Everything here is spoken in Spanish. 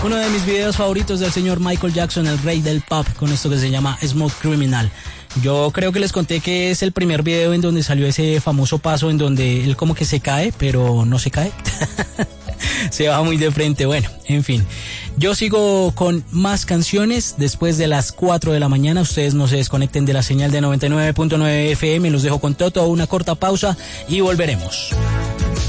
Uno de mis videos favoritos del señor Michael Jackson, el rey del pop, con esto que se llama Smooth Criminal. Yo creo que les conté que es el primer video en donde salió ese famoso paso en donde él como que se cae, pero no se cae. Se va muy de frente, bueno, en fin. Yo sigo con más canciones después de las 4 de la mañana. Ustedes no se desconecten de la señal de 99.9 FM. Los dejo con Toto, una corta pausa y volveremos.